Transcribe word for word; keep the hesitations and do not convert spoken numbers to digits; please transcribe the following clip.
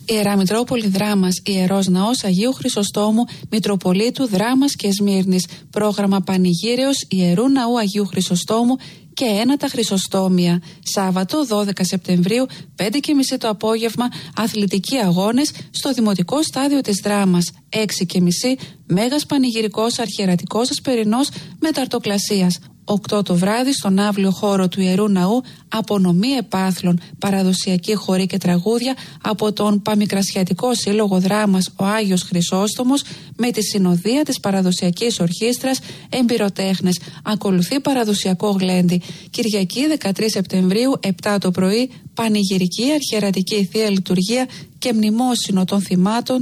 Ιερά Μητρόπολη Δράμας, Ιερός Ναός Αγίου Χρυσοστόμου, Μητροπολίτου Δράμας και Σμύρνης. Πρόγραμμα Πανηγύρεως Ιερού Ναού Αγίου Χρυσοστόμου και ένατα Χρυσοστόμια. Σάββατο δώδεκα Σεπτεμβρίου, πέντε και μισή το απόγευμα, αθλητικοί αγώνες στο Δημοτικό Στάδιο της Δράμας. έξι και μισή, Μέγας Πανηγυρικός Αρχιερατικός Ασπερινός Μεταρτοκλασίας. οκτώ το βράδυ, στον αύλιο χώρο του Ιερού Ναού, απονομή επάθλων, παραδοσιακή χορή και τραγούδια από τον Παμικρασιατικό Σύλλογο Δράμας ο Άγιος Χρυσόστομος, με τη συνοδεία της παραδοσιακής ορχήστρας, εμπειροτέχνες. Ακολουθεί παραδοσιακό γλέντι. Κυριακή δεκατρείς Σεπτεμβρίου, επτά το πρωί, πανηγυρική αρχιερατική θεία λειτουργία και μνημόσυνο των θυμάτων